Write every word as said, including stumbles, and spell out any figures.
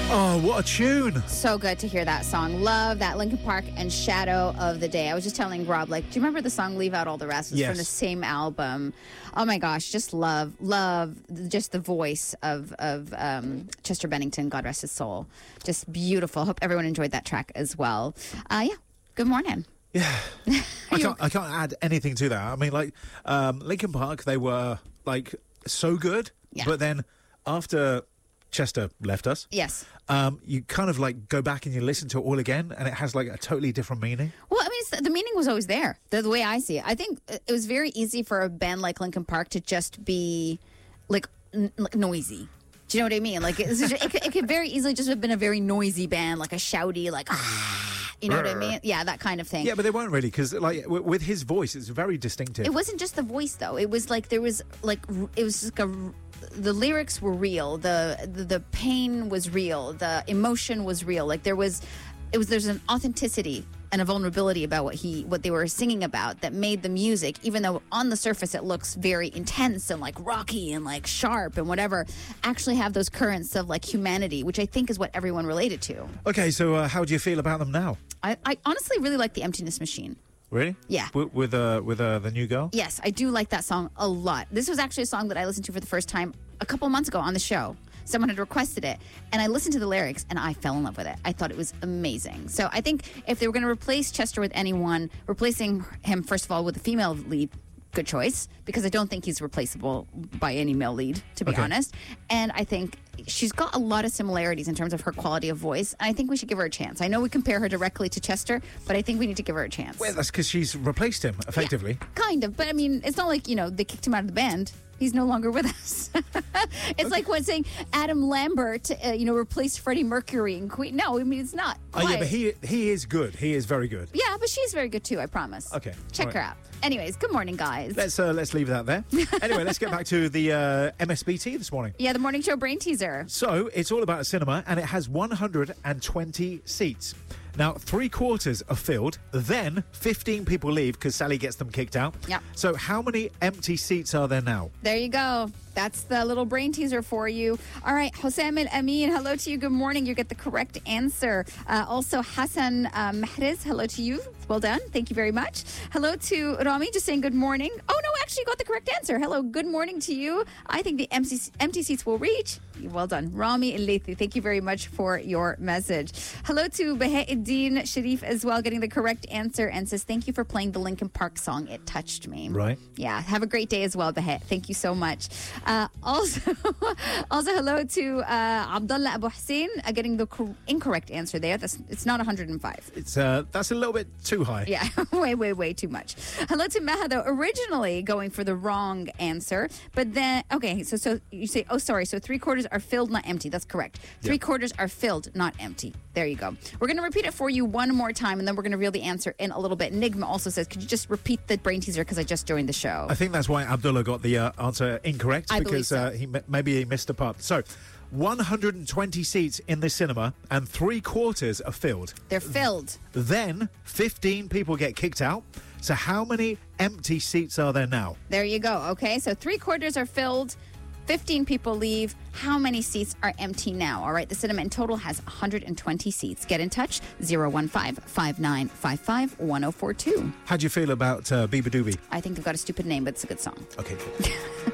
Oh, what a tune. So good to hear that song. Love that. Linkin Park and Shadow of the Day. I was just telling Rob, like, do you remember the song Leave Out All the Rest? It's yes. from the same album. Oh my gosh, just love, love just the voice of, of um, Chester Bennington, God rest his soul. Just beautiful. Hope everyone enjoyed that track as well. Uh, yeah, good morning. Yeah. I can't, I can't add anything to that. I mean, like, um, Linkin Park, they were, like, so good. Yeah. But then after Chester left us, yes, um, you kind of, like, go back and you listen to it all again, and it has, like, a totally different meaning. Well, I mean, it's, the meaning was always there, the, the way I see it. I think it was very easy for a band like Linkin Park to just be, like, n- like noisy. Do you know what I mean? Like, it's just, it, could, it could very easily just have been a very noisy band, like a shouty, like, ah, you know what I mean? Yeah, that kind of thing. Yeah, but they weren't really, because, like, w- with his voice, it's very distinctive. It wasn't just the voice, though. It was like there was, like, r- it was like a... the lyrics were real. The, the the pain was real. The emotion was real. Like there was, it was. There's an authenticity and a vulnerability about what he, what they were singing about that made the music, even though on the surface it looks very intense and like rocky and like sharp and whatever, actually have those currents of like humanity, which I think is what everyone related to. Okay, so uh, how do you feel about them now? I, I honestly really like the Emptiness Machine. Really? Yeah. With with, uh, with uh, the new girl? Yes, I do like that song a lot. This was actually a song that I listened to for the first time a couple months ago on the show. Someone had requested it, and I listened to the lyrics, and I fell in love with it. I thought it was amazing. So I think if they were going to replace Chester with anyone, replacing him, first of all, with a female lead, good choice, because I don't think he's replaceable by any male lead, to be Okay. honest. And I think she's got a lot of similarities in terms of her quality of voice, and I think we should give her a chance. I know we compare her directly to Chester, but I think we need to give her a chance. Well, that's because she's replaced him, effectively. Yeah, kind of, but I mean, it's not like, you know, they kicked him out of the band. He's no longer with us. It's okay. Like when saying Adam Lambert, uh, you know, replaced Freddie Mercury and Queen. No, I mean, it's not. Oh, yeah, but he he is good. He is very good. Yeah, but she's very good too, I promise. Okay. Check right. her out. Anyways, good morning, guys. Let's uh, let's leave that there. Anyway, let's get back to the uh, M S B T this morning. Yeah, the morning show brain teaser. So, it's all about a cinema, and it has one hundred twenty seats. Now, three quarters are filled, then fifteen people leave because Sally gets them kicked out. Yeah. So, how many empty seats are there now? There you go. That's the little brain teaser for you. All right, Hosam El Amin, hello to you. Good morning. You get the correct answer. Uh, also, Hassan uh, Mahriz, hello to you. Well done. Thank you very much. Hello to Rami, just saying good morning. Oh, no, actually, you got the correct answer. Hello, good morning to you. I think the empty, empty seats will reach. Well done. Rami Elathi, thank you very much for your message. Hello to Bahauddin Sharif as well, getting the correct answer and says, thank you for playing the Linkin Park song. It touched me. Right. Yeah. Have a great day as well, Bahet. Thank you so much. Uh, also, also hello to uh, Abdullah Abu Hussein, uh, getting the cor- incorrect answer there. That's, it's not one hundred five. It's uh, that's a little bit too high. Yeah, way, way, way too much. Hello to Meha, though, originally going for the wrong answer. But then, okay, so so you say, oh, sorry, so three quarters are filled, not empty. That's correct. Three Yep. quarters are filled, not empty. There you go. We're going to repeat it for you one more time, and then we're going to reveal the answer in a little bit. Nigma also says, could you just repeat the brain teaser because I just joined the show? I think that's why Abdullah got the uh, answer incorrect, I believe because so. uh, he m- maybe he missed a part. So, one hundred twenty seats in the cinema, and three quarters are filled. They're filled. Then, fifteen people get kicked out. So, how many empty seats are there now? There you go. Okay, so three quarters are filled. fifteen people leave. How many seats are empty now? All right, the cinema in total has one hundred twenty seats. Get in touch, zero one five, five nine five five, one zero four two. How do you feel about uh, Biba Doobie? I think they've got a stupid name, but it's a good song. Okay, cool.